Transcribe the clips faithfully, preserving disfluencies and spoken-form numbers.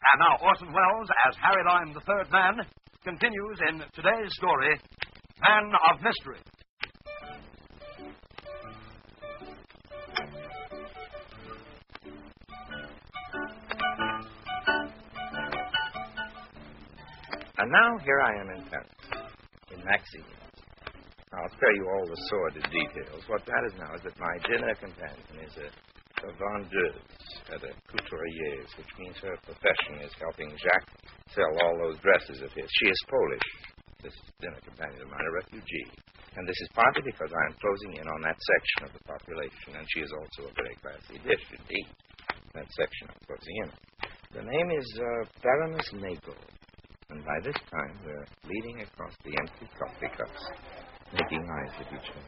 And now Orson Welles, as Harry Lime, the third man, continues in today's story, Man of Mystery. And now here I am in Paris, in Maxime. I'll spare you all the sordid details. What matters now is that my dinner companion is a, a vendeuse at a couturier's, which means her profession is helping Jacques sell all those dresses of his. She is Polish, this dinner companion of mine, a refugee. And this is partly because I am closing in on that section of the population, and she is also a very classy dish, indeed. That section I'm closing in on. The name is uh, Baroness Nagel. And by this time, we're leaning across the empty coffee cups, making eyes at each other.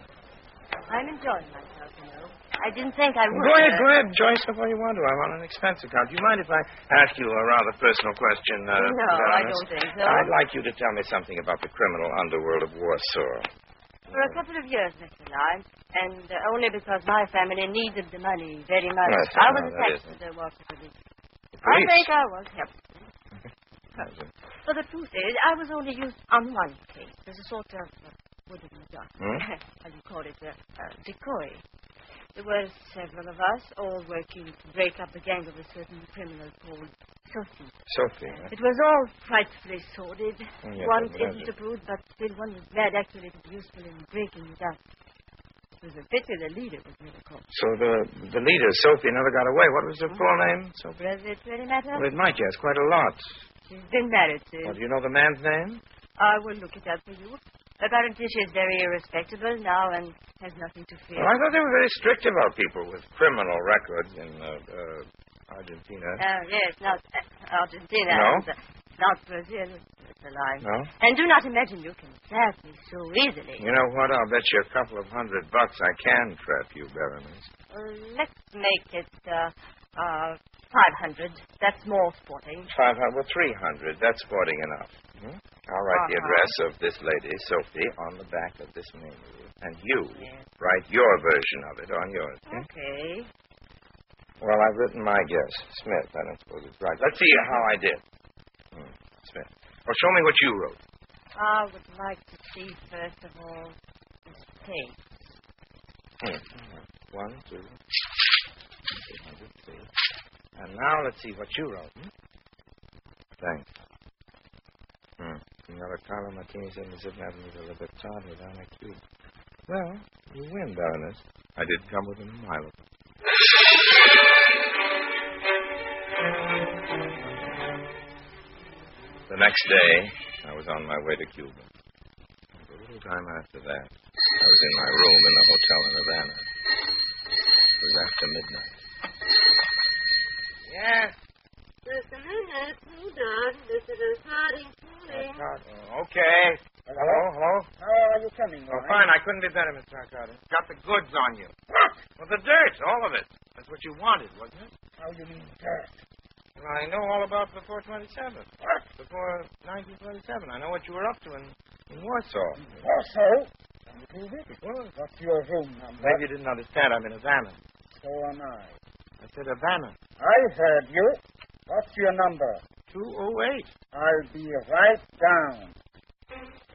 I'm enjoying myself, you know. I didn't think I would. Go ahead, uh... go ahead. Enjoy yourself all you want to. I'm on an expense account. Do you mind if I ask you a rather personal question? Uh, no, Baroness? I don't think so. I'd like you to tell me something about the criminal underworld of Warsaw. For a couple of years, Mister Lime, and uh, only because my family needed the money very much. Yes, I no, was that attached to isn't. the Warsaw police. The I police? think I was helped. How's it? But the truth is, I was only used on one case as a sort of, uh, what do you call Hmm? How do you call it, a uh, uh, decoy. There were several of us, all working to break up the gang of a certain criminal called Sophie. Sophie, huh? It was all frightfully sordid. Oh, yes, one I can isn't imagine. the proof, but still one was glad actually to be useful in breaking it up. It was a pity the leader was never caught. So the the leader, Sophie, never got away. What was her full name, Sophie? Does it really matter? Well, it might, yes, quite a lot. She's been married to. Well, do you know the man's name? I will look it up for you. Apparently she is very respectable now and has nothing to fear. Well, I thought they were very strict about people with criminal records in uh, uh, Argentina. Oh, yes, not uh, Argentina. No? And, uh, not Brazil, Mister Lime. No? And do not imagine you can trap me so easily. You know what? I'll bet you a couple of hundred bucks I can trap you, Baroness. Uh, let's make it uh, uh, five hundred. That's more sporting. Five hundred, well, three hundred. That's sporting enough. Hmm? I'll write the Uh-huh. address of this lady, Sophie, on the back of this menu. And you Yes. write your version of it on yours. Hmm? Okay. Well, I've written my guess. Smith, I don't suppose it's right. Let's see how I did. Hmm. Smith. Well, show me what you wrote. I would like to see, first of all, this page. Hmm. One, two, three hundred, three. And now let's see what you wrote. Hmm? Thanks. Hmm. Signora Carlo Martini said Miss Avenue de Libertad down at Cuba. Well, you win, Baroness. I didn't come within a mile of it. The next day, I was on my way to Cuba. And a little time after that, I was in my room in the hotel in Havana. It was after midnight. Yes? Just a minute. Hold on. This is Harding calling. Oh, okay. Hello, hello? How are you coming, Oh, Roy? fine. I couldn't be better, Mister Arcady. Got the goods on you. What? Well, the dirt, all of it. That's what you wanted, wasn't it? How do you mean dirt? Well, I know all about before twenty-seven. What? Before nineteen twenty-seven. I know what you were up to in, in Warsaw. Also, can you prove it? Well, What's your room number? maybe you didn't understand. I'm in Havana. So am I. I said Havana. I heard you. What's your number? two oh eight. I'll be right down.